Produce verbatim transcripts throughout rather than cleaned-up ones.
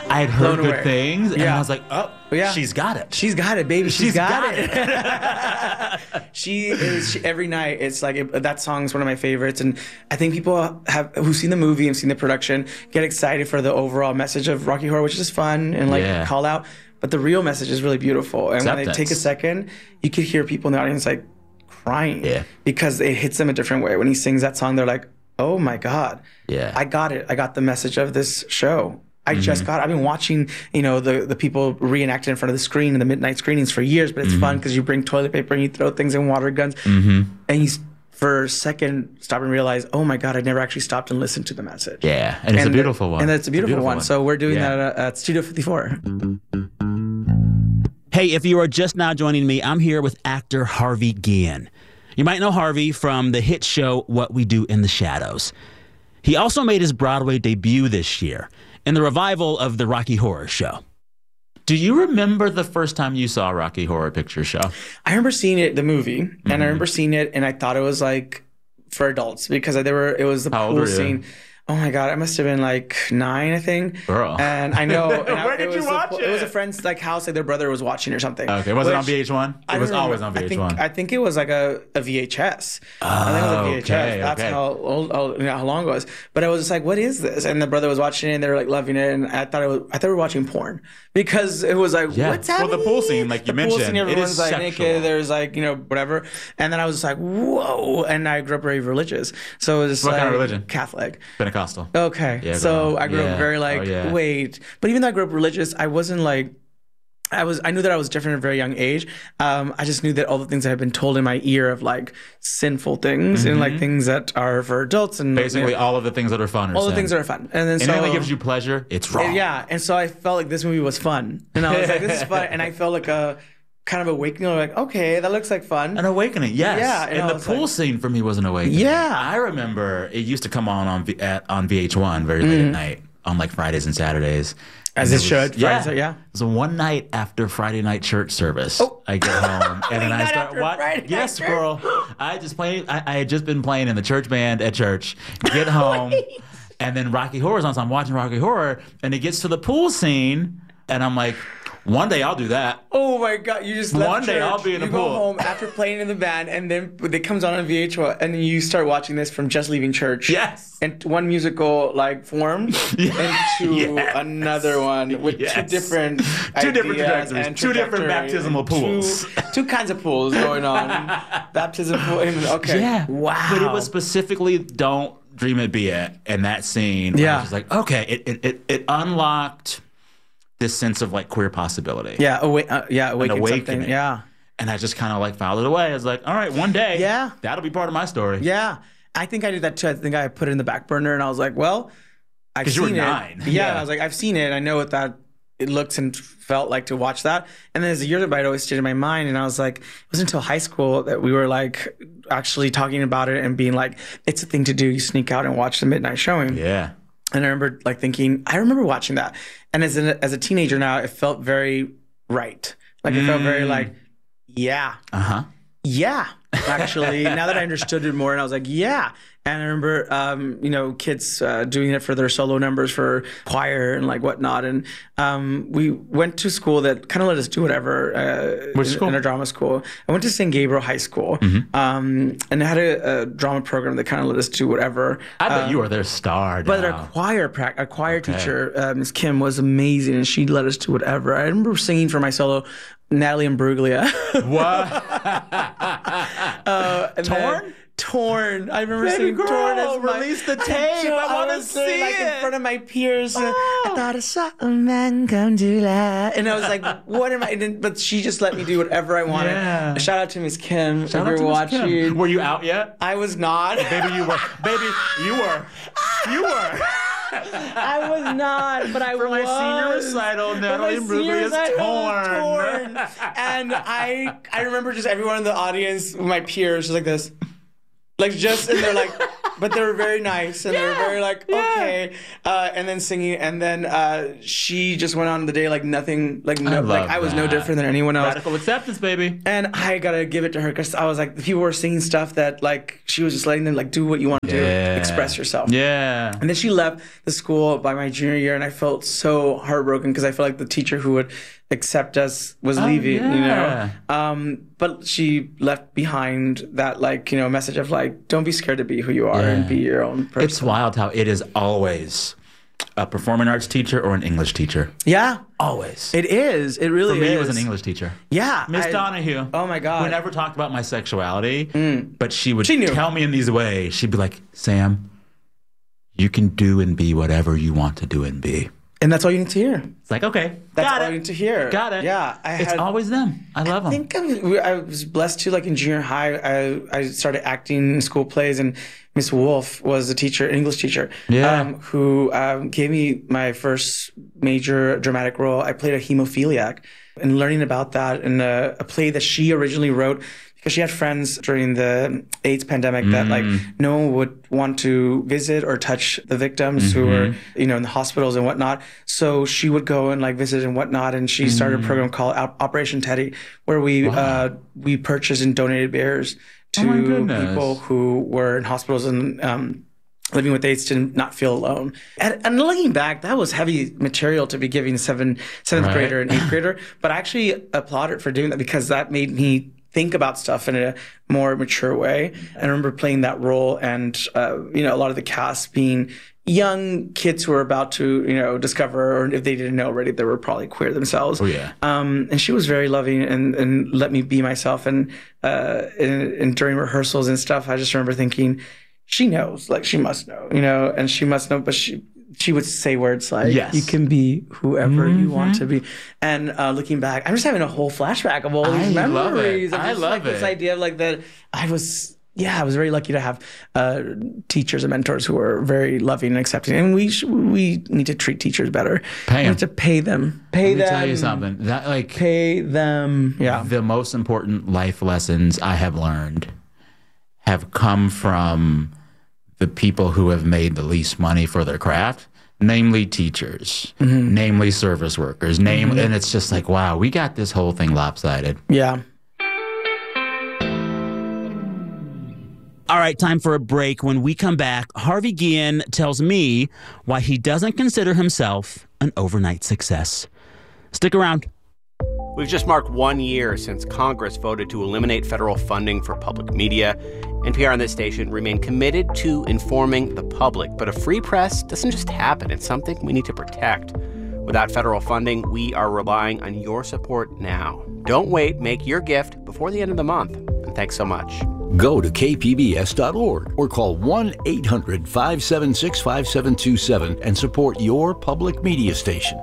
I had heard blown good away. things, and Yeah. I was like, oh, Yeah. she's got it. She's got it, baby. She's She's got, got it. she is she, every night. It's like it, that song's one of my favorites, and I think people have who've seen the movie and seen the production get excited for the overall message of Rocky Horror, which is fun and like Yeah. call out. But the real message is really beautiful, and when they Acceptance. take a second, you could hear people in the audience like crying Yeah. because it hits them a different way. When he sings that song, they're like, "Oh my God, Yeah. I got it. I got the message of this show." I just got. I've been watching, you know, the the people reenact it in front of the screen in the midnight screenings for years. But it's fun because you bring toilet paper and you throw things in water guns, and you s- for a second stop and realize, oh my God, I never actually stopped and listened to the message. Yeah, and it's a the- beautiful one. And it's a beautiful, one. So we're doing Yeah. that at, at Studio fifty-four. Hey, if you are just now joining me, I'm here with actor Harvey Guillen. You might know Harvey from the hit show What We Do in the Shadows. He also made his Broadway debut this year in the revival of the Rocky Horror Show. Do you remember the first time you saw Rocky Horror Picture Show? I remember seeing it, the movie, Mm-hmm. and I remember seeing it, and I thought it was like for adults because there were it was the How old pool were you? scene. Oh my God, I must have been like nine, I think. Girl. And I know. And I, Where did it you was watch a, it? It was a friend's like house, like their brother was watching or something. Okay, was it on Which- V H one? It I was don't always remember. on V H one. I think, I think it was like a, a V H S. I think it was a V H S. okay, That's okay. how old, old, you know, how long it was. But I was just like, what is this? And the brother was watching it, and they were like loving it, and I thought it was, I thought we were watching porn because it was like, Yeah. what's Well, happening? the pool scene, like you the pool mentioned, scene, it everyone's is like sexual. naked. There's like you know whatever, and then I was just like, whoa. And I grew up very religious, so it was What like kind of religion? Catholic. Pentecostal. Okay. Yeah, so girl. I grew Yeah. up very like, Oh, yeah. wait. But even though I grew up religious, I wasn't like, I was, I knew that I was different at a very young age. Um, I just knew that all the things that had been told in my ear of like sinful things and like things that are for adults and Basically, you know, all of the things that are fun are all the sin. things that are fun. And then so, Anything that gives you pleasure, it's wrong. yeah. And so I felt like this movie was fun. And I was like, this is fun. And I felt like a kind of awakening. Like, okay, that looks like fun. An awakening, yes. Yeah, and and, I the was pool like- scene for me was an awakening. Yeah. I remember it used to come on on, v- at, on V H one very late at night on like Fridays and Saturdays. Mm-hmm. As And it was- should. Yeah. Fridays, yeah. So one night after Friday night church service, Oh. I get home and then I Not start after watching. Friday night Yes, church. girl. I just played. I, I had just been playing in the church band at church. Get home, and then Rocky Horror's on. So I'm watching Rocky Horror, and it gets to the pool scene, and I'm like, one day I'll do that. Oh my God! You just left One day church, I'll be in you a go pool. home after playing in the band, and then it comes on on V H one, and then you start watching this from just leaving church. Yes. And one musical like formed into Yes. another one with two Yes. different Two different ideas trajectories, and two different trajectories, baptismal and pools. Two, two kinds of pools going on. Baptism pool. Okay. Yeah. Wow. But it was specifically "Don't Dream It Be It" in that scene. where I Yeah. was just like, okay, it it it, it unlocked this sense of like queer possibility. Yeah. Awa- uh, yeah. Awaken awakening. something. Yeah. And I just kind of like filed it away. I was like, all right, one day, Yeah. that'll be part of my story. Yeah. I think I did that too. I think I put it in the back burner, and I was like, well, I've 'Cause seen you were it. nine. Yeah, Yeah. I was like, I've seen it. I know what that it looks and felt like to watch that. And then as the years went by, it always stayed in my mind. And I was like, it wasn't until high school that we were like actually talking about it and being like, it's a thing to do. You sneak out and watch the midnight showing. Yeah. And I remember like thinking, I remember watching that. And as a, as a teenager now, it felt very right. Like it felt very like, yeah. Uh huh. Yeah, actually, now that I understood it more, and I was like, yeah. And I remember, um, you know, kids uh, doing it for their solo numbers for choir and like whatnot. And um, we went to school that kind of let us do whatever. Uh, Which in, school? in a drama school. I went to Saint Gabriel High School, um, and it had a, a drama program that kind of let us do whatever. I bet Um, you are their star. But now. our choir prac- our choir teacher, uh, Miss Kim, was amazing, and she let us do whatever. I remember singing for my solo, Natalie Imbruglia. What? Uh, and then- Torn? Torn. I remember Baby seeing girl, Torn as my, release the tape. I wanna was there, see like in it. front of my peers. uh, Oh. I thought I saw a man come to life, and I was like, "What am I?" And then, but she just let me do whatever I wanted. Yeah. Shout out to Miss Kim. Shout if out you're to Miss Kim. watching. Were you out yet? I was not. Baby, you were. Baby, you were. You were. I was not, but I For my was. senior recital, For Natalie my senior Imbruglia is recital, I was torn. torn. And I, I remember just everyone in the audience, my peers, just like this. Like just, and they're like, but they were very nice, and Yeah, they were very like, yeah. okay, uh, and then singing, and then uh, she just went on the day like nothing, like no, love like I was no that. different than anyone else. Radical acceptance, baby. And I gotta give it to her because I was like, the people were singing stuff that like she was just letting them like do what you want to Yeah. do, express yourself. Yeah. And then she left the school by my junior year, and I felt so heartbroken because I felt like the teacher who would accept us was Oh, leaving, yeah. you know. Um, but she left behind that like you know message of like, don't be scared to be who you are Yeah. and be your own person. It's wild how it is always a performing arts teacher or an English teacher. Yeah, Always. it is. It really For me, is. it was an English teacher. Yeah, Miss I- Donahue. Oh my God. Who never talked about my sexuality, but she would She knew. tell me in these ways. She'd be like, Sam, you can do and be whatever you want to do and be. And that's all you need to hear. It's like, okay, That's got all it. you need to hear. Got it. Yeah, I it's had- always them. I love them. I think I was, I was blessed too. Like in junior high, I, I started acting in school plays, and Miss Wolf was a teacher, English teacher, Yeah. um, who um, gave me my first major dramatic role. I played a hemophiliac, and learning about that in a, a play that she originally wrote. Because she had friends during the AIDS pandemic that like no one would want to visit or touch the victims who were, you know, in the hospitals and whatnot. So she would go and like visit and whatnot. And she started a program called Op- Operation Teddy, where we uh, we purchased and donated bears to Oh my goodness. people who were in hospitals and um, living with AIDS to not feel alone. And, and looking back, that was heavy material to be giving a seven, seventh Right. grader and eighth grader. But I actually applaud it for doing that because that made me think about stuff in a more mature way. I remember playing that role and, uh, you know, a lot of the cast being young kids who were about to, you know, discover, or if they didn't know already, they were probably queer themselves. Oh, yeah. Um, and she was very loving and, and let me be myself. And, uh, and, and during rehearsals and stuff, I just remember thinking, she knows, like she must know, you know, and she must know, but she, she would say words like, Yes. you can be whoever you want to be. And uh, looking back, I'm just having a whole flashback of all these I love it. memories. Of I just, love like, This it. idea of like that I was, yeah, I was very lucky to have uh, teachers and mentors who were very loving and accepting. And we sh- we need to treat teachers better. Pay We 'em. need to pay them. Pay Let me them. tell you something. That like Pay them. Yeah. the most important life lessons I have learned have come from the people who have made the least money for their craft, namely teachers, namely service workers, name, and it's just like, wow, we got this whole thing lopsided. Yeah. All right, time for a break. When we come back, Harvey Guillen tells me why he doesn't consider himself an overnight success. Stick around. We've just marked one year since Congress voted to eliminate federal funding for public media. N P R and this station remain committed to informing the public. But a free press doesn't just happen. It's something we need to protect. Without federal funding, we are relying on your support now. Don't wait. Make your gift before the end of the month. And thanks so much. Go to K P B S dot org or call one eight hundred five seven six five seven two seven and support your public media station.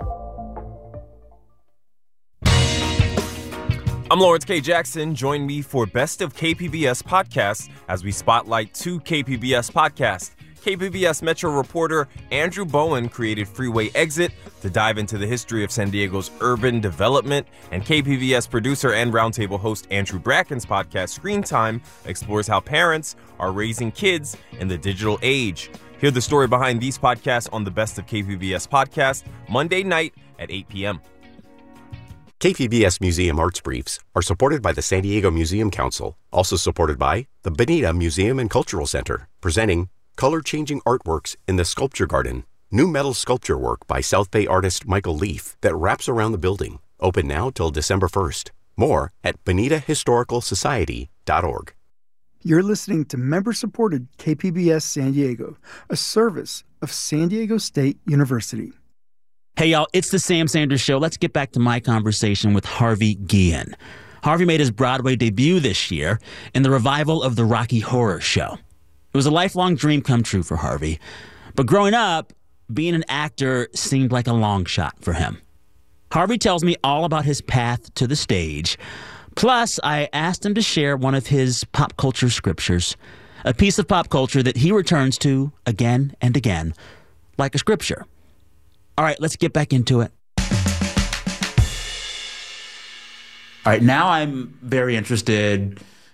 I'm Lawrence K. Jackson. Join me for Best of K P B S Podcasts as we spotlight two K P B S podcasts. K P B S Metro reporter Andrew Bowen created Freeway Exit to dive into the history of San Diego's urban development, and K P B S producer and roundtable host Andrew Bracken's podcast Screen Time explores how parents are raising kids in the digital age. Hear the story behind these podcasts on the Best of K P B S podcast Monday night at eight p.m. K P B S Museum Arts Briefs are supported by the San Diego Museum Council, also supported by the Bonita Museum and Cultural Center, presenting color-changing artworks in the Sculpture Garden, new metal sculpture work by South Bay artist Michael Leaf that wraps around the building, open now till December first. More at bonita historical society dot org. You're listening to member-supported K P B S San Diego, a service of San Diego State University. Hey, y'all, it's the Sam Sanders Show. Let's get back to my conversation with Harvey Guillen. Harvey made his Broadway debut this year in the revival of the Rocky Horror Show. It was a lifelong dream come true for Harvey. But growing up, being an actor seemed like a long shot for him. Harvey tells me all about his path to the stage. Plus, I asked him to share one of his pop culture scriptures, a piece of pop culture that he returns to again and again, like a scripture. All right, let's get back into it. All right, now I'm very interested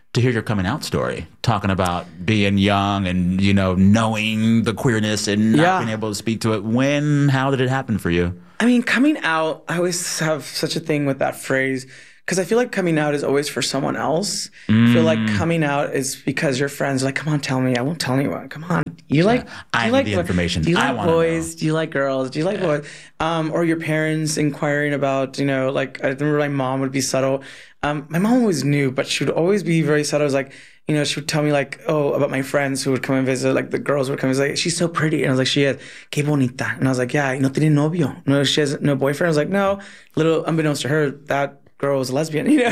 to hear your coming out story, talking about being young and, you know, knowing the queerness and not Yeah. being able to speak to it. When, how did it happen for you? I mean, coming out, I always have such a thing with that phrase because I feel like coming out is always for someone else. I feel like coming out is because your friends are like, come on, tell me. I won't tell anyone. Come on. You like, I do you need like the bo- information. Do you I like wanna boys? know. Do you like girls? Do you like boys? Um, or your parents inquiring about, you know, like I remember my mom would be subtle. Um, my mom always knew, but she would always be very subtle. It was like, you know, she would tell me like, oh, about my friends who would come and visit, like the girls would come and say, she's so pretty. And I was like, she is, qué bonita. And I was like, yeah, no tiene novio. No, she has no boyfriend. I was like, no, little unbeknownst to her, that girl was a lesbian, you know?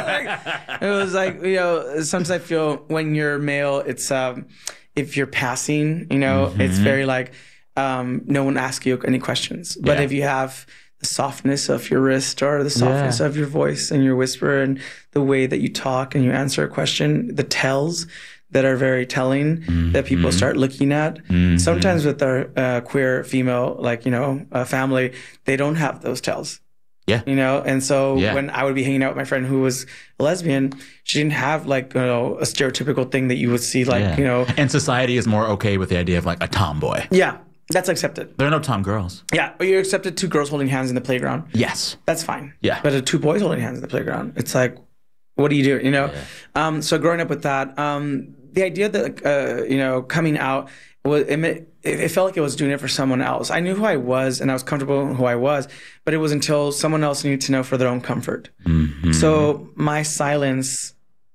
Like, it was like, you know, sometimes I feel when you're male, it's, um, if you're passing, you know, Mm-hmm. it's very like, um, no one asks you any questions. But Yeah. if you have the softness of your wrist or the softness Yeah. of your voice and your whisper and the way that you talk and you answer a question, the tells that are very telling that people start looking at. Sometimes with our uh, queer female, like, you know, uh, family, they don't have those tells. Yeah. You know, and so Yeah. when I would be hanging out with my friend who was a lesbian, she didn't have like, you know, a stereotypical thing that you would see, like, Yeah. you know, And society is more okay with the idea of like a tomboy. yeah, that's accepted. There are no tom girls. Yeah, or you're accepted two girls holding hands in the playground. Yes. That's fine. Yeah. But uh, two boys holding hands in the playground, it's like, what do you do? You know? Um, so growing up with that, um, the idea that, uh, you know, coming out, was, it, it, it felt like it was doing it for someone else. I knew who I was and I was comfortable in who I was, but it was until someone else needed to know for their own comfort. Mm-hmm. So my silence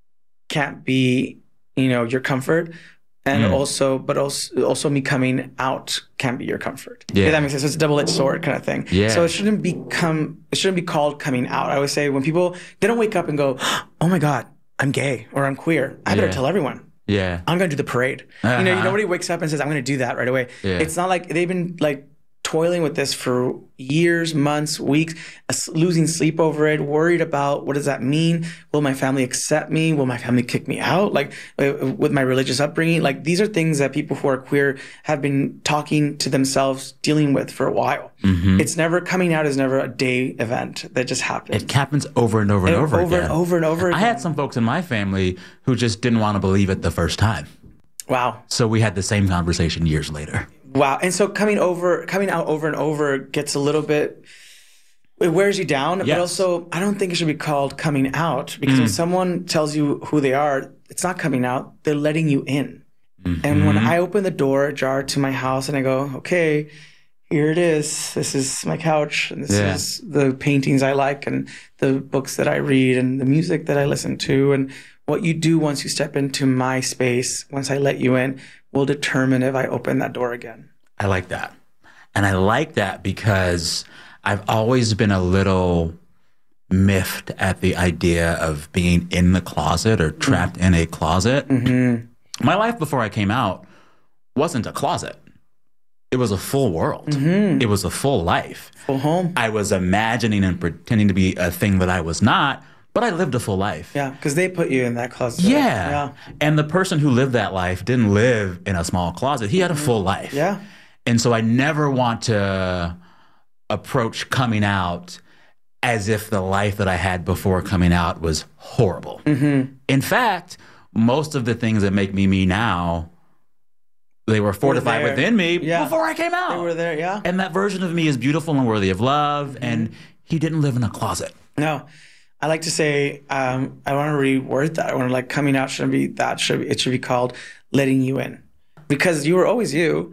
can't be, you know, your comfort. And Mm. also, but also, also me coming out can't be your comfort. Yeah. If that makes sense. So it's a double-edged sword kind of thing. Yeah. So it shouldn't become, it shouldn't be called coming out. I always say when people, they don't wake up and go, oh my God, I'm gay or I'm queer. I better Yeah. tell everyone. Yeah. I'm going to do the parade. You know, Uh-huh. nobody wakes up and says, I'm going to do that right away. Yeah. It's not like they've been like toiling with this for years, months, weeks, s- losing sleep over it, worried about what does that mean? Will my family accept me? Will my family kick me out? Like uh, with my religious upbringing, like these are things that people who are queer have been talking to themselves, dealing with for a while. Mm-hmm. It's never, coming out is never a day event that just happens. It happens over and over and, And over, over again. and over and over I had again. some folks in my family who just didn't want to believe it the first time. Wow. So we had the same conversation years later. Wow. And so coming over, coming out over and over gets a little bit, it wears you down. Yes. But also, I don't think it should be called coming out because when someone tells you who they are, it's not coming out. They're letting you in. And when I open the door ajar to my house and I go, okay, here it is. This is my couch. And this Yeah. is the paintings I like and the books that I read and the music that I listen to. And what you do once you step into my space, once I let you in, will determine if I open that door again. I like that. And I like that because I've always been a little miffed at the idea of being in the closet or trapped in a closet. Mm-hmm. My life before I came out wasn't a closet. It was a full world. Mm-hmm. It was a full life. Full home. I was imagining and pretending to be a thing that I was not, but I lived a full life. Yeah, because they put you in that closet. Yeah. Yeah. And the person who lived that life didn't live in a small closet. He had a full life. Yeah. And so I never want to approach coming out as if the life that I had before coming out was horrible. Mm-hmm. In fact, most of the things that make me me now, they were fortified there. within me Yeah. before I came out. They were there, yeah. And that version of me is beautiful and worthy of love. And he didn't live in a closet. No, I like to say, um, I want to reword that. I want to like coming out shouldn't be that. Should be, it should be called letting you in, because you were always you,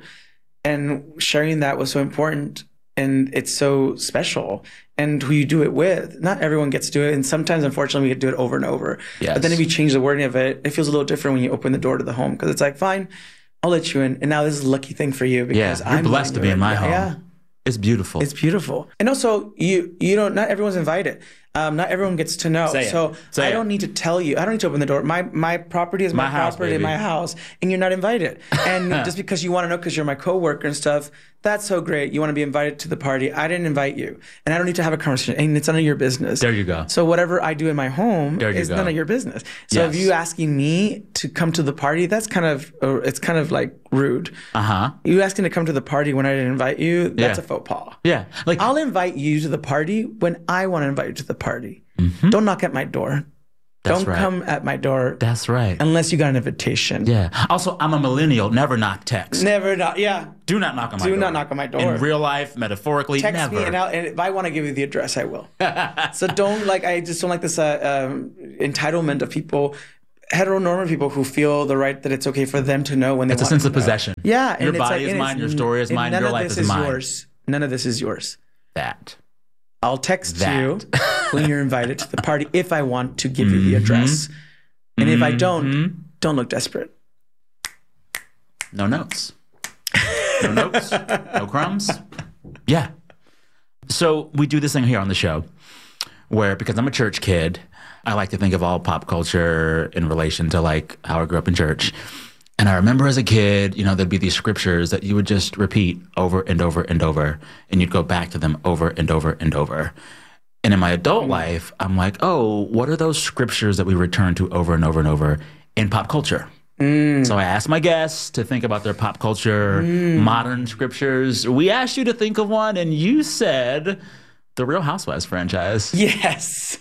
and sharing that was so important, and it's so special. And who you do it with, not everyone gets to do it, and sometimes, unfortunately, we get to do it over and over. Yes. But then if you change the wording of it, it feels a little different when you open the door to the home, because it's like, fine, I'll let you in, and now this is a lucky thing for you Yeah. because You're I'm blessed to letting be you in my Yeah, home. Yeah. It's beautiful. It's beautiful. And also, you you know, not everyone's invited. Um, not everyone gets to know. Say it. So Say I it. don't need to tell you. I don't need to open the door. My my property is my, My house, property, baby. my house, and you're not invited. And just because you want to know because you're my coworker and stuff, that's so great. You want to be invited to the party. I didn't invite you, and I don't need to have a conversation. And it's none of your business. There you go. So whatever I do in my home There you is go. none of your business. So if Yes. you asking me to come to the party, that's kind of uh, it's kind of like rude. Uh huh. You asking to come to the party when I didn't invite you, that's Yeah. a faux pas. Yeah. Like, I'll invite you to the party when I want to invite you to the party. Mm-hmm. Don't knock at my door. That's Don't right. come at my door That's right. unless you got an invitation. Yeah. Also, I'm a millennial. Never knock text. Never not. Yeah. Do not knock on my Do door. not knock on my door. In real life, metaphorically, Text never. me and, I'll, and if I want to give you the address, I will. So don't like. I just don't like this uh, um, entitlement of people, heteronormative people who feel the right that it's okay for them to know when they It's a want sense to of know. possession. Yeah, Your and it's body like, is and mine. it's- Your story is and mine. None Your of life this is is mine. yours. None of this is yours. That. I'll text That. you when you're invited to the party if I want to give you the address, and if I don't, don't look desperate. No notes. No notes. No crumbs. Yeah. So we do this thing here on the show where, because I'm a church kid, I like to think of all pop culture in relation to like how I grew up in church. And I remember as a kid, you know, there'd be these scriptures that you would just repeat over and over and over, and you'd go back to them over and over and over. And in my adult life, I'm like, oh, what are those scriptures that we return to over and over and over in pop culture? Mm. So I asked my guests to think about their pop culture, mm. modern scriptures. We asked you to think of one, and you said the Real Housewives franchise. Yes.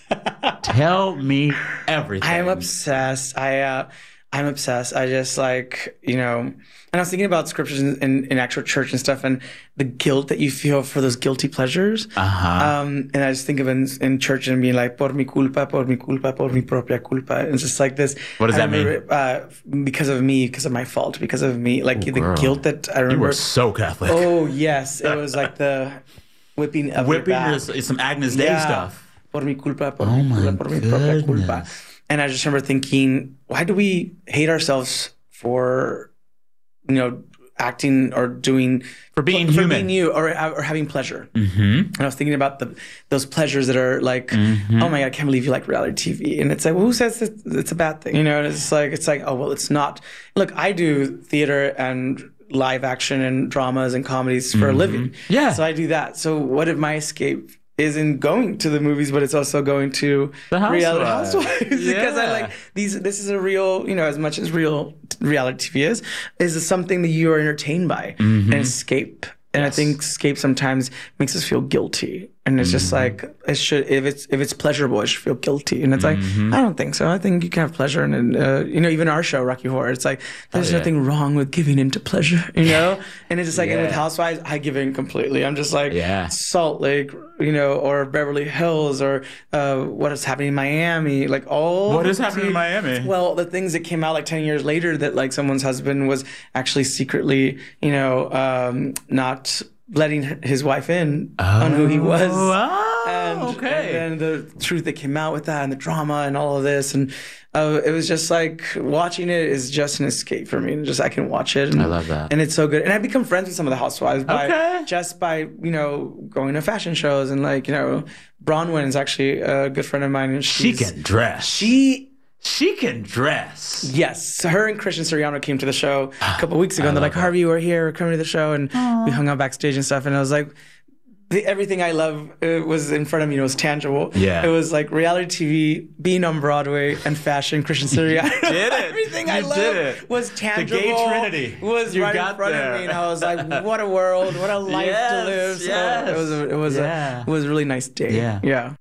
Tell me everything. I am obsessed. I, uh, I'm obsessed. I just like, you know, and I was thinking about scriptures in, in, in actual church and stuff and the guilt that you feel for those guilty pleasures. Uh-huh. Um, and I just think of in, in church and being like, por mi culpa, por mi culpa, por mi propia culpa. And it's just like this. What does I that remember, mean? Uh, because of me, because of my fault, because of me. Like Ooh, the girl. guilt that I remember. You were so Catholic. Oh, yes. It was like the whipping of Whipping your is back. some Agnus Dei Yeah. stuff. Por mi culpa, por Oh mi my culpa, por mi propia culpa. goodness. And I just remember thinking, why do we hate ourselves for, you know, acting or doing For being for human. being you or or having pleasure? Mm-hmm. And I was thinking about the those pleasures that are like, Mm-hmm. oh my god, I can't believe you like reality T V. And it's like, well, who says it's, it's a bad thing? You know, and it's like it's like, oh well, it's not. Look, I do theater and live action and dramas and comedies for a living. Yeah. So I do that. So what if my escape isn't going to the movies, but it's also going to The reality Housewives. housewives? Because I Yeah. like these. This is a real, you know, as much as real reality T V is, is something that you are entertained by and escape. And I think escape sometimes makes us feel guilty. And it's just like it should if it's if it's pleasurable, it should feel guilty. And it's like I don't think so. I think you can have pleasure, and uh, you know, even our show, Rocky Horror, it's like there's yeah. nothing wrong with giving into pleasure, you know. And it's just like and with Yeah. Housewives, I give in completely. I'm just like Yeah. Salt Lake, you know, or Beverly Hills, or uh, what is happening in Miami, like all. What is the happening in Miami? Well, the things that came out like ten years later that like someone's husband was actually secretly, you know, um, not letting his wife in on who he was. Oh, And, okay. and then the truth that came out with that and the drama and all of this. And uh, it was just like watching it is just an escape for me. And just I can watch it. And, I love that. And it's so good. And I've become friends with some of the housewives by Okay. just by, you know, going to fashion shows. And like, you know, Bronwyn is actually a good friend of mine. And She she's, can dress. She She can dress. Yes. So her and Christian Siriano came to the show a couple of weeks ago, and they're like, that. Harvey, we're here, we're coming to the show. And we hung out backstage and stuff. And I was like, the, everything I love uh, was in front of me. It was tangible. Yeah. It was like reality T V, being on Broadway, and fashion, Christian Siriano. did it. Everything You I did loved it. was tangible. gay trinity. Was You right got in front there. of me. And I was like, what a world, what a life Yes, to live. So yes. it was, a, it, was Yeah. a, it was a really nice day. Yeah. Yeah.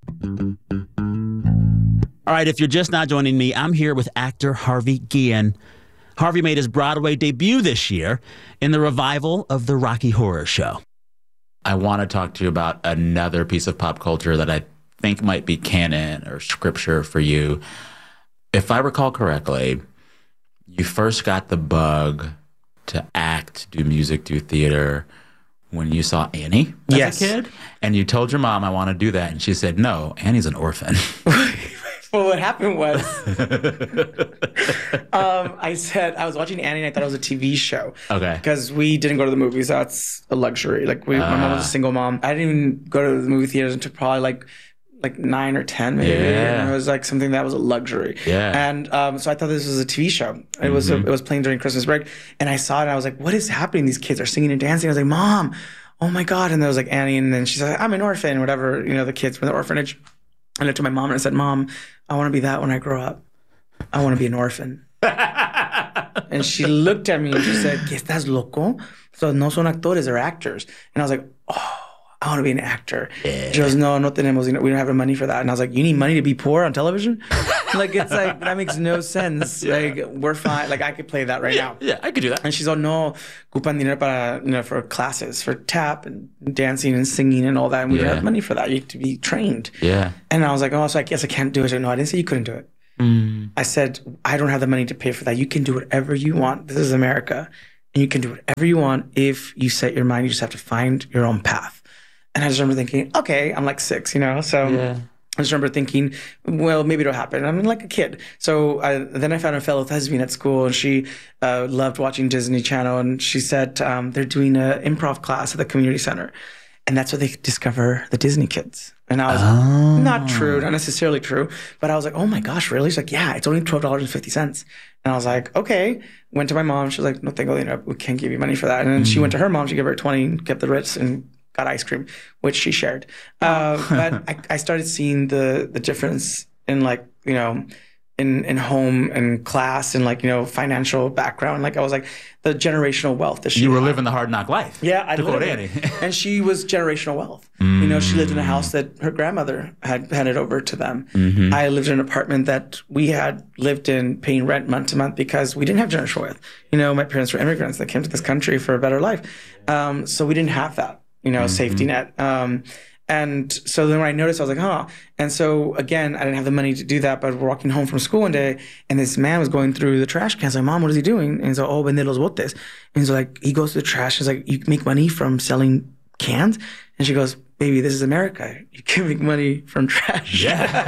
All right, if you're just now joining me, I'm here with actor Harvey Guillen. Harvey made his Broadway debut this year in the revival of the Rocky Horror Show. I want to talk to you about another piece of pop culture that I think might be canon or scripture for you. If I recall correctly, you first got the bug to act, do music, do theater when you saw Annie as Yes. a kid. And you told your mom, I want to do that. And she said, no, Annie's an orphan. Well, what happened was, um, I said I was watching Annie and I thought it was a T V show. Okay. Because we didn't go to the movies. That's a luxury. Like we, my mom was a single mom. I didn't even go to the movie theaters until probably like like nine or ten, maybe. Yeah. And it was like something that was a luxury. Yeah. And um, so I thought this was a T V show. It was a, it was playing during Christmas break, and I saw it and I was like, "What is happening? These kids are singing and dancing." I was like, "Mom, oh my god!" And there was like Annie, and then she's like, "I'm an orphan," whatever. You know, the kids from the orphanage. I looked at my mom and I said, "Mom, I want to be that when I grow up. I want to be an orphan." And she looked at me and she said, "¿Qué estás loco? So no son actores, they're actors." And I was like, "Oh, I want to be an actor." Yeah. She goes, "No, no tenemos, we don't have the money for that." And I was like, "You need money to be poor on television?" Like, it's like, that makes no sense. Yeah. Like, we're fine. Like, I could play that right yeah, now. Yeah, I could do that. And she's all, no, ocupan dinero para, you know, for classes, for tap and dancing and singing and all that. And we Yeah. don't have money for that. You have to be trained. Yeah. And I was like, oh, so I guess I can't do it. I said, no, I didn't say you couldn't do it. Mm. I said, I don't have the money to pay for that. You can do whatever you want. This is America. And you can do whatever you want if you set your mind. You just have to find your own path. And I just remember thinking, okay, I'm like six, you know? So yeah. I just remember thinking, well, maybe it'll happen. I'm like a kid. So I, then I found a fellow thespian at school, and she uh, loved watching Disney Channel. And she said um, they're doing an improv class at the community center. And that's where they discover the Disney kids. And I was oh. not true, not necessarily true. But I was like, oh my gosh, really? She's like, yeah, it's only twelve dollars and fifty cents. And I was like, okay. Went to my mom. She was like, no, thank you. We can't give you money for that. And then mm. she went to her mom. She gave her twenty, kept the Ritz, and got ice cream, which she shared. Uh, but I, I started seeing the the difference in, like, you know, in, in home and class and, like, you know, financial background. Like, I was like, the generational wealth that she You were had. living the hard knock life. Yeah, I to lived it. And she was generational wealth. Mm. You know, she lived in a house that her grandmother had handed over to them. Mm-hmm. I lived in an apartment that we had lived in paying rent month to month because we didn't have generational wealth. You know, my parents were immigrants that came to this country for a better life. Um, so we didn't have that, you know, mm-hmm. safety net. Um, And so then when I noticed, I was like, huh. And so again, I didn't have the money to do that, but we're walking home from school one day, and this man was going through the trash cans. Like, Mom, what is he doing? And he's like, oh, vende los botes. And he's like, he goes to the trash. He's like, you make money from selling cans? And she goes, baby, this is America. You can make money from trash.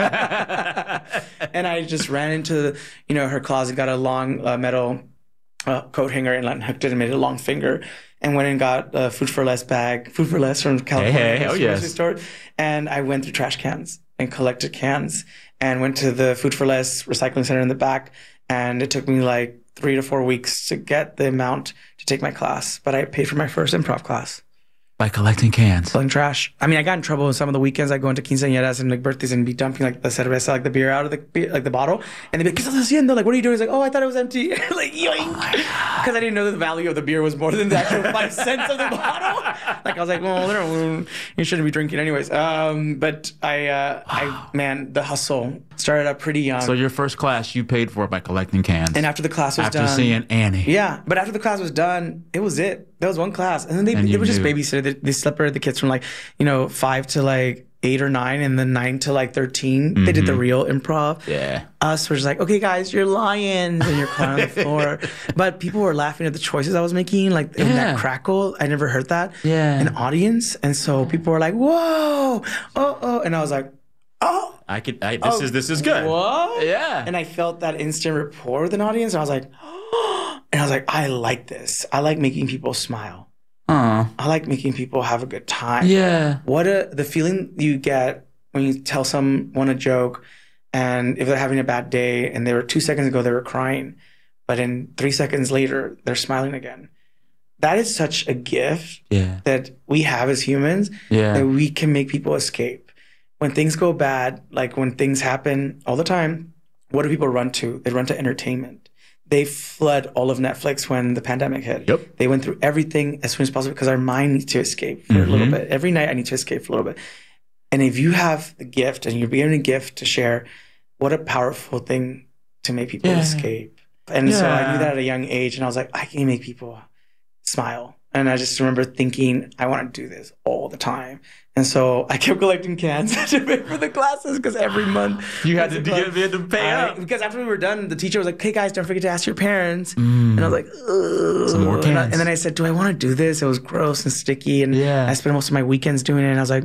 Yeah. And I just ran into, you know, her closet, got a long uh, metal uh, coat hanger and like, hooked it and made a long finger. And went and got a Food for Less bag, Food for Less from California hey, hey, oh, yes. store. And I went through trash cans and collected cans and went to the Food for Less recycling center in the back. And it took me like three to four weeks to get the amount to take my class. But I paid for my first improv class. By collecting cans. Selling trash. I mean, I got in trouble on some of the weekends. I go into quinceañeras and like birthdays and be dumping like the cerveza, like the beer out of the beer, like the bottle. And they'd be like, ¿qué estás haciendo? Like, what are you doing? He's like, oh, I thought it was empty. Like, yoink. Because I didn't know that the value of the beer was more than the actual five cents of the bottle. Like, I was like, well, you shouldn't be drinking anyways. Um, but I, uh, I, man, the hustle started up pretty young. So your first class, you paid for it by collecting cans. And after the class was after done. After seeing Annie. Yeah. But after the class was done, it was it. That was one class. And then they, and they were just knew. babysitter. They, they separated the kids from like, you know, five to like eight or nine, and then nine to like thirteen. Mm-hmm. They did the real improv. Yeah. Us were just like, okay, guys, you're lions, and you're crying on the floor. But people were laughing at the choices I was making, like yeah. in that crackle. I never heard that yeah. in audience. And so people were like, whoa, oh, oh. And I was like, oh. I could, I, this oh, is, this is good. What? Yeah. And I felt that instant rapport with an audience. And I was like, oh. And I was like, I like this. I like making people smile. Uh, I like making people have a good time. Yeah. What a the feeling you get when you tell someone a joke, and if they're having a bad day and they were two seconds ago they were crying, but in three seconds later they're smiling again. That is such a gift yeah. that we have as humans yeah. that we can make people escape. When things go bad, like when things happen all the time, what do people run to? They run to entertainment. They flood all of Netflix when the pandemic hit. Yep. They went through everything as soon as possible because our mind needs to escape for mm-hmm. a little bit. Every night I need to escape for a little bit. And if you have the gift and you're given a gift to share, what a powerful thing to make people yeah. escape. And yeah. so I knew that at a young age, and I was like, I can make people smile. And I just remember thinking, I want to do this all the time. And so I kept collecting cans to pay for the classes because every month you had to get to pay I, up. Because after we were done, the teacher was like, "Hey guys, don't forget to ask your parents." Mm. And I was like, ugh. Some more cans. And, I, and then I said, "Do I want to do this?" It was gross and sticky, and yeah. I spent most of my weekends doing it. And I was like,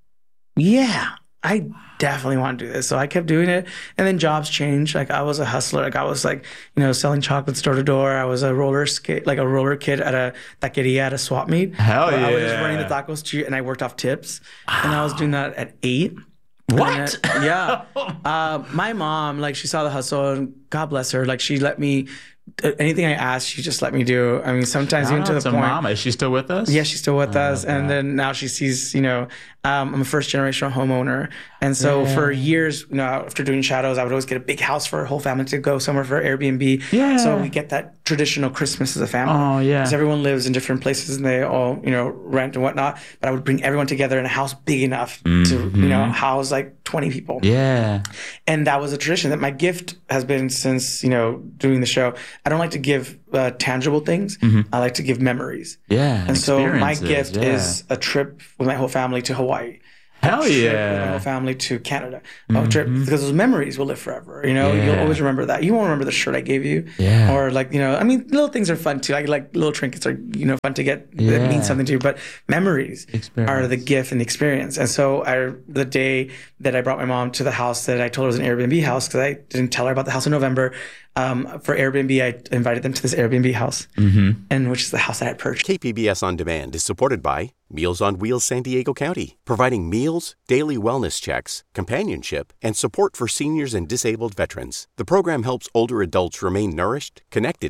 "Yeah, I definitely want to do this." So I kept doing it, and then jobs changed. Like I was a hustler. Like I was like, you know, selling chocolates door to door. I was a roller skate, like a roller kid at a taqueria at a swap meet. Hell yeah! I was just running the tacos to, and I worked off tips, wow. and I was doing that at eight. What? Then, yeah. uh, my mom, like, she saw the hustle, and God bless her. Like, she let me. Anything I asked, she just let me do. I mean, sometimes even to the to point. Mama, is she still with us? Yeah, she's still with oh, us. And God. then now she sees, you know, um, I'm a first generational homeowner. And so yeah. for years, you know, after doing shadows, I would always get a big house for a whole family to go somewhere for Airbnb. Yeah. So we get that traditional Christmas as a family. Oh, yeah. Because everyone lives in different places and they all, you know, rent and whatnot. But I would bring everyone together in a house big enough mm-hmm. to, you know, house like twenty people. Yeah. And that was a tradition that my gift has been since, you know, doing the show. I don't like to give uh, tangible things. Mm-hmm. I like to give memories. Yeah. And so my gift yeah. is a trip with my whole family to Hawaii. Hell trip yeah. with my whole family to Canada. Mm-hmm. A trip, because those memories will live forever. You know, yeah. you'll always remember that. You won't remember the shirt I gave you. Yeah. Or like, you know, I mean, little things are fun too. Like, like little trinkets are, you know, fun to get yeah. that mean something to you. But memories experience. are the gift and the experience. And so I, the day that I brought my mom to the house that I told her was an Airbnb house, because I didn't tell her about the house in November. Um, for Airbnb, I invited them to this Airbnb house, mm-hmm. and which is the house that I purchased. K P B S On Demand is supported by Meals on Wheels San Diego County, providing meals, daily wellness checks, companionship, and support for seniors and disabled veterans. The program helps older adults remain nourished, connected